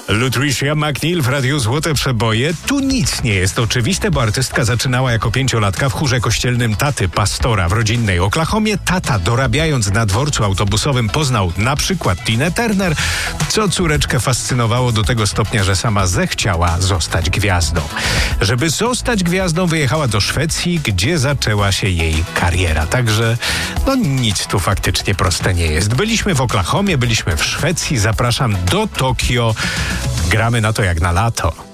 Lutricia McNeil w Radiu Złote Przeboje. Tu nic nie jest oczywiste, bo artystka zaczynała jako 5-latka w chórze kościelnym taty pastora w rodzinnej Oklahomie. Tata, dorabiając na dworcu autobusowym, poznał na przykład Tinę Turner, co córeczkę fascynowało do tego stopnia, że sama zechciała zostać gwiazdą. Żeby zostać gwiazdą, wyjechała do Szwecji, gdzie zaczęła się jej kariera. Także nic tu faktycznie proste nie jest. Byliśmy w Oklahomie, byliśmy w Szwecji, zapraszam do Tokio. Gramy na to jak na lato.